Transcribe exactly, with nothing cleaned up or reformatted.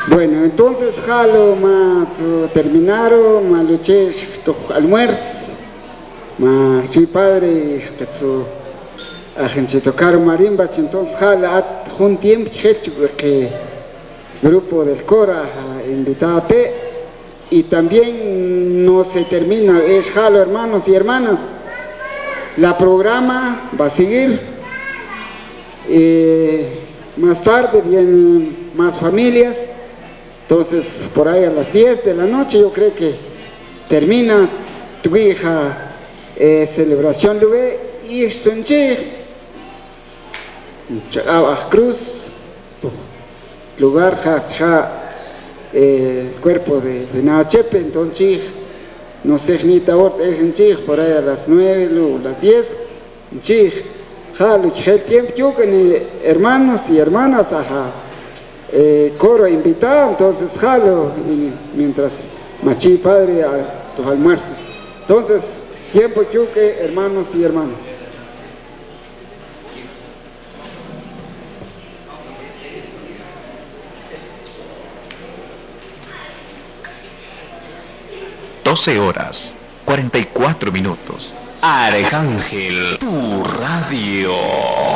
Bueno, entonces jalo más uh, terminaron, más luché tu almuerzo, más mi padre que su agencia tocar marimba, entonces jala at un tiempo que grupo del Cora invitate y también no se termina, es jalo hermanos y hermanas, la programa va a seguir, eh, más tarde vienen más familias. Entonces, por ahí a las diez de la noche, yo creo que termina tu hija eh, celebración de y sonche a Cruz, lugar ja, ja, eh, cuerpo de, de Nachepe, entonces no sé ni tabot es por ahí a las nueve, las diez, chich, ja, lo que tiempo yo con hermanos y hermanas, ajá. Eh, coro invitado, entonces jalo y mientras machi padre a tus almuerzos. Entonces, tiempo chuque, hermanos y hermanas. doce horas, cuarenta y cuatro minutos. Arcángel, tu radio.